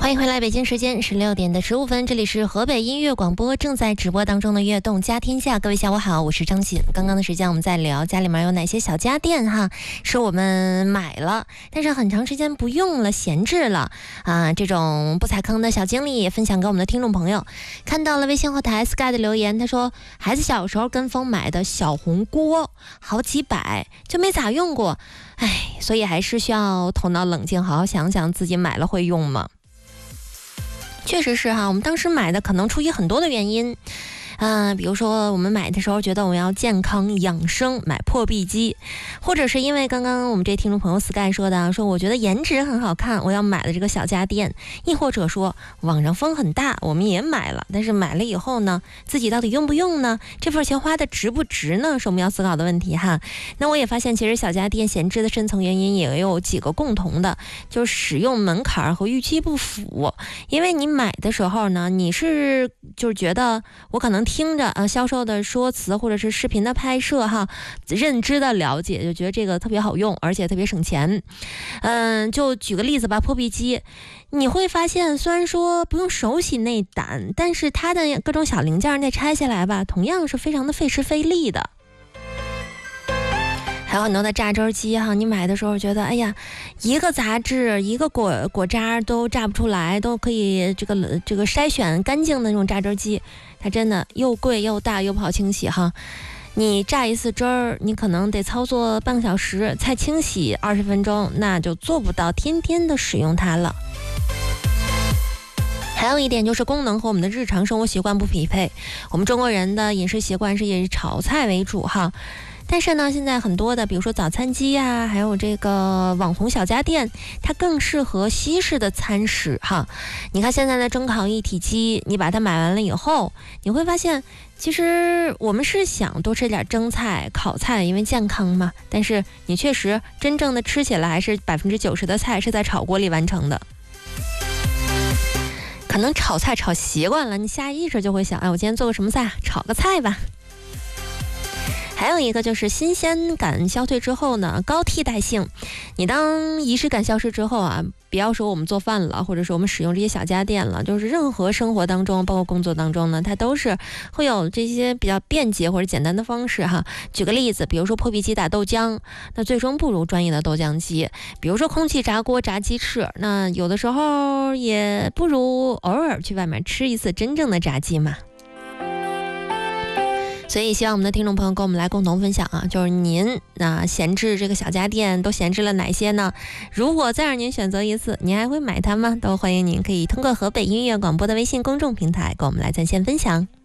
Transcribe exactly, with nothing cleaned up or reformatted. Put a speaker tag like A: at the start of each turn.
A: 欢迎回来，北京时间十六点的十五分，这里是河北音乐广播正在直播当中的悦动家天下。各位下午好，我是张欣。刚刚的时间我们在聊家里面有哪些小家电哈，是我们买了但是很长时间不用了，闲置了啊，这种不踩坑的小经历也分享给我们的听众朋友。看到了微信后台 Sky 的留言，他说孩子小时候跟风买的小红锅好几百，就没咋用过，哎，所以还是需要头脑冷静，好好想想自己买了会用吗？确实是哈，我们当时买的可能出于很多的原因，嗯、呃，比如说我们买的时候觉得我们要健康养生，买破壁机，或者是因为刚刚我们这听众朋友 Sky 说的，说我觉得颜值很好看，我要买了这个小家电，亦或者说网上风很大，我们也买了，但是买了以后呢，自己到底用不用呢？这份钱花的值不值呢？是我们要思考的问题哈。那我也发现，其实小家电闲置的深层原因也有几个共同的，就是使用门槛和预期不符。因为你买的时候呢，你是就是觉得我可能听着呃销售的说辞或者是视频的拍摄哈，认知的了解，就觉得这个特别好用，而且特别省钱。嗯，就举个例子吧，破壁机，你会发现虽然说不用手洗内胆，但是它的各种小零件再拆下来吧，同样是非常的费时费力的。还有很多的榨汁机哈，你买的时候觉得，哎呀，一个杂质、一个果果渣都榨不出来，都可以这个这个筛选干净的那种榨汁机，它真的又贵又大又不好清洗哈。你榨一次汁儿，你可能得操作半个小时，再清洗二十分钟，那就做不到天天的使用它了。还有一点就是功能和我们的日常生活习惯不匹配，我们中国人的饮食习惯是以炒菜为主哈。但是呢，现在很多的，比如说早餐机啊，还有这个网红小家电，它更适合西式的餐食哈。你看现在的蒸烤一体机，你把它买完了以后，你会发现，其实我们是想多吃点蒸菜、烤菜，因为健康嘛。但是你确实真正的吃起来，还是百分之九十的菜是在炒锅里完成的。可能炒菜炒习惯了，你下意识就会想，哎，我今天做个什么菜，炒个菜吧。还有一个就是新鲜感消退之后呢，高替代性。你当仪式感消失之后啊，不要说我们做饭了，或者是我们使用这些小家电了，就是任何生活当中，包括工作当中呢，它都是会有这些比较便捷或者简单的方式哈。举个例子，比如说破壁机打豆浆，那最终不如专业的豆浆机；比如说空气炸锅炸鸡翅，那有的时候也不如偶尔去外面吃一次真正的炸鸡嘛。所以希望我们的听众朋友跟我们来共同分享啊，就是您那闲置这个小家电都闲置了哪些呢？如果再让您选择一次，您还会买它吗？都欢迎您可以通过河北音乐广播的微信公众平台跟我们来在线分享。